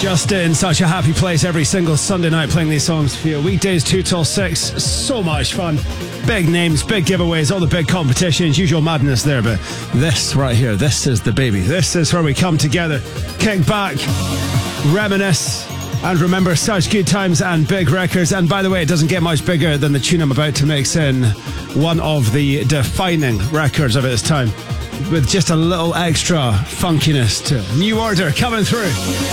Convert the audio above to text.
Just in such a happy place every single Sunday night playing these songs for you. Weekdays 2 till 6, so much fun. Big names, big giveaways, all the big competitions, usual madness there. But this right here, this is the baby. This is where we come together, kick back, reminisce, and remember such good times and big records. And by the way, it doesn't get much bigger than the tune I'm about to mix in. One of the defining records of its time, with just a little extra funkiness to it. New Order coming through.